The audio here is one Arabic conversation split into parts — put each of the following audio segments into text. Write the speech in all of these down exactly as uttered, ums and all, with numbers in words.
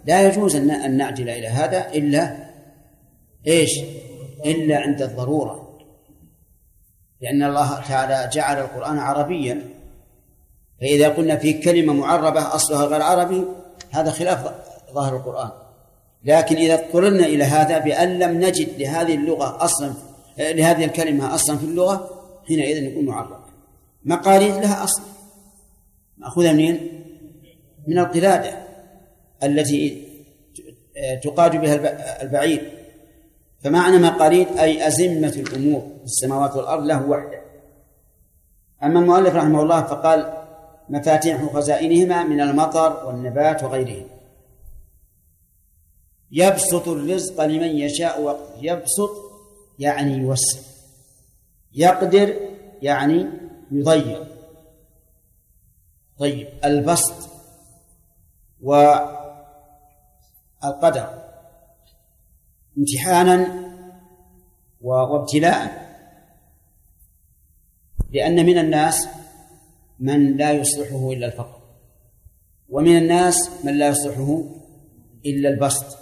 لا يجوز أن نعجل إلى هذا إلا إيش؟ إلا عند الضرورة، لأن الله تعالى جعل القرآن عربيا، فإذا قلنا في كلمة معربة أصلها غير عربي هذا خلاف ظاهر القرآن. لكن إذا اضطررنا إلى هذا بأن لم نجد لهذه اللغة أصلا لهذه الكلمة أصلا في اللغة، حينئذ يكون معرب. مقاليد لها أصل مأخوذة منين؟ من القلادة التي تقاد بها البعير. فمعنى مقاليد أي أزمة الأمور في السماوات والأرض له وحده. أما المؤلف رحمه الله فقال مفاتيح خزائنهما من المطر والنبات وغيرهم. يبسط الرزق لمن يشاء وقت. يبسط يعني يوسع، يقدر يعني يضيق. طيب البسط والقدر امتحانا وابتلاء، لأن من الناس من لا يصلحه إلا الفقر، ومن الناس من لا يصلحه إلا البسط.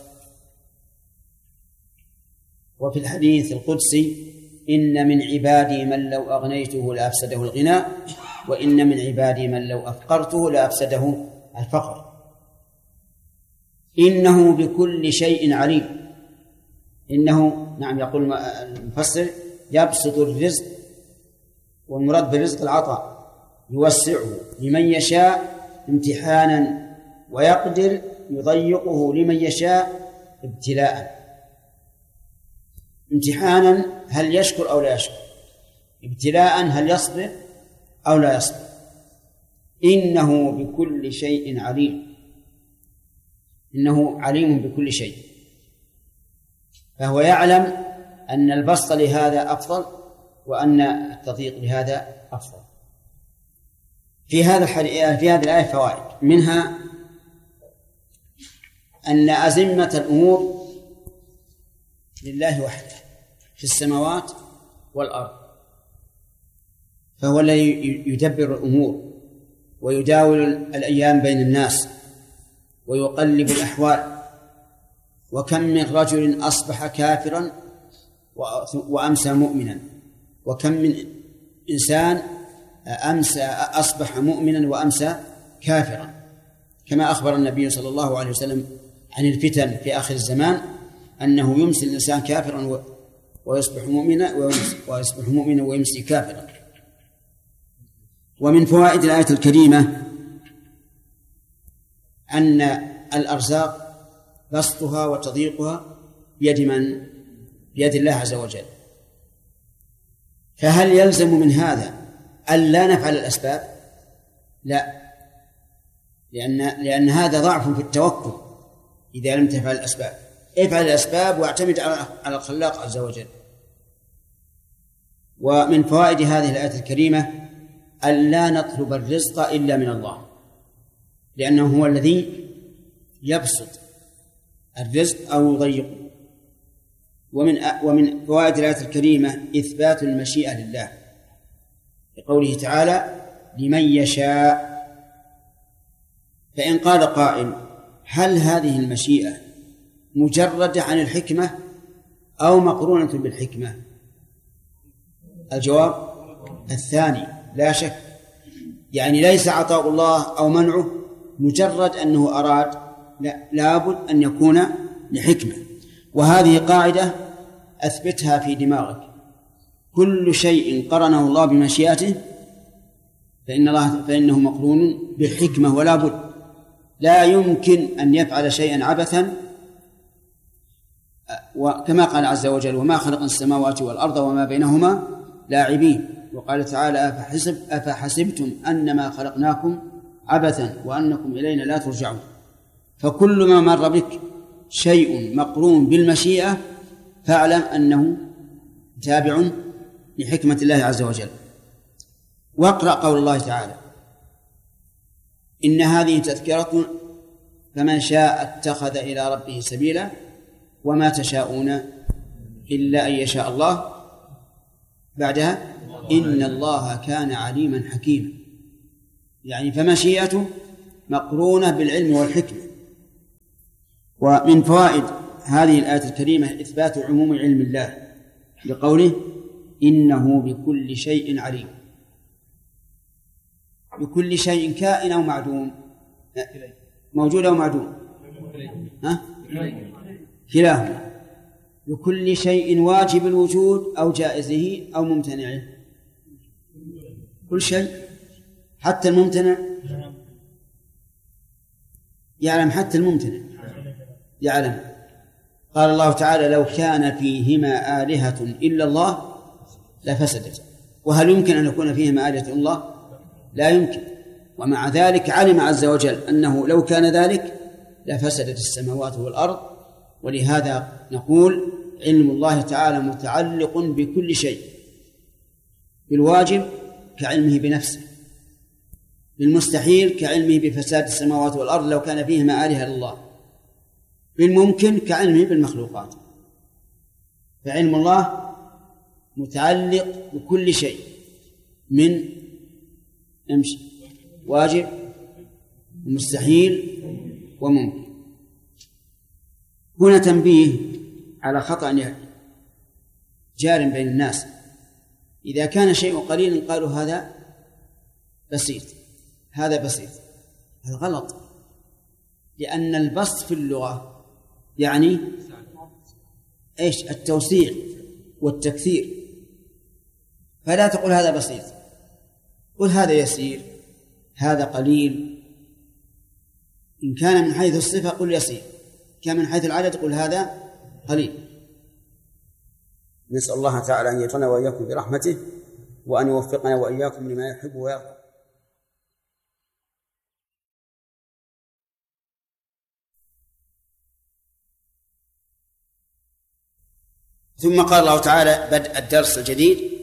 وفي الحديث القدسي إن من عبادي من لو أغنيته لأفسده الغنى، وإن من عبادي من لو أفقرته لأفسده الفقر. إنه بكل شيء عليم. إنه نعم يقول المفسر يبسط الرزق، والمراد بالرزق العطاء، يوسعه لمن يشاء امتحانا، ويقدر يضيقه لمن يشاء ابتلاء. امتحانا هل يشكر أو لا يشكر، ابتلاء هل يصبر أو لا يصبر. إنه بكل شيء عليم. إنه عليم بكل شيء، فهو يعلم أن البسط لهذا أفضل وأن التضييق لهذا أفضل. في هذا في هذه الآية فوائد، منها أن أزمة الأمور لله وحده في السماوات والأرض، فهو الذي يدبر الأمور ويداول الأيام بين الناس ويقلب الأحوال. وكم من رجل أصبح كافرا وأمسى مؤمنا، وكم من إنسان أمسى أصبح مؤمنا وأمسى كافرا، كما أخبر النبي صلى الله عليه وسلم عن الفتن في آخر الزمان أنه يمسي الإنسان كافرا ويصبح مؤمنا ويصبح مؤمنا ويمسي كافرا. ومن فوائد الآية الكريمة أن الأرزاق بسطها وتضييقها بيد من؟ بيد الله عز وجل. فهل يلزم من هذا أن لا نفعل الأسباب؟ لا، لأن لأن هذا ضعف في التوكل. إذا لم تفعل الأسباب افعل الأسباب واعتمد على الخلاق عز وجل. ومن فوائد هذه الآية الكريمة أن لا نطلب الرزق إلا من الله، لأنه هو الذي يبسط الرزق أو يضيقه. ومن ومن فوائد الآية الكريمة إثبات المشيئة لله، لقوله تعالى لمن يشاء. فإن قال قائل هل هذه المشيئة مجردة عن الحكمة أو مقرونة بالحكمة؟ الجواب الثاني لا شك، يعني ليس عطاء الله أو منعه مجرد أنه أراد، لا، لابد أن يكون لحكمة. وهذه قاعدة أثبتها في دماغك: كل شيء قرنه الله بمشيئته فإن الله فإنه مقرون بالحكمة ولا بد. لا يمكن أن يفعل شيئا عبثا، وكما قال عز وجل وما خلقنا السماوات والأرض وما بينهما لاعبين. وقال تعالى أفحسب أفحسبتم أنما خلقناكم عبثا وأنكم إلينا لا ترجعون. فكل ما مر بك شيء مقرون بالمشيئة فاعلم أنه تابع لحكمة الله عز وجل. واقرأ قول الله تعالى إن هذه تذكرة فمن شاء اتخذ إلى ربه سبيلا وما تشاءون إلا أن يشاء الله. بعدها إن الله كان عليما حكيما، يعني فمشيئته مقرونة بالعلم والحكمة. ومن فوائد هذه الآية الكريمة إثبات عموم علم الله لقوله إنه بكل شيء عليم. بكل شيء كائن أو معدوم، موجود أو معدوم، ها؟ كلاهما. بكل شيء واجب الوجود أو جائزه أو ممتنعه، كل شيء حتى الممتنع يعلم، حتى الممتنع يعلم. قال الله تعالى لو كان فيهما آلهة إلا الله لفسدت. وهل يمكن أن يكون فيهما آلهة إلا الله؟ لا يمكن. ومع ذلك علم عز وجل أنه لو كان ذلك لفسدت السماوات والأرض. ولهذا نقول علم الله تعالى متعلق بكل شيء، بالواجب كعلمه بنفسه، بالمستحيل كعلمه بفساد السماوات والأرض لو كان فيهما آلهة إلا الله، بالممكن كعلمه بالمخلوقات. فعلم الله متعلق بكل شيء من امشي واجب ومستحيل وممكن. هنا تنبيه على خطأ جار بين الناس. إذا كان شيء قليل قالوا هذا بسيط، هذا بسيط. هذا غلط، لأن البسط في اللغة يعني إيش؟ التوسيع والتكثير. فلا تقول هذا بسيط، قل هذا يسير، هذا قليل. إن كان من حيث الصفة قل يسير، كان من حيث العدد قل هذا قليل. نسأل الله تعالى أن يجعلنا وإياكم برحمته، وأن يوفقنا وإياكم لما يحب ويرضى. ثم قال الله تعالى بدء الدرس الجديد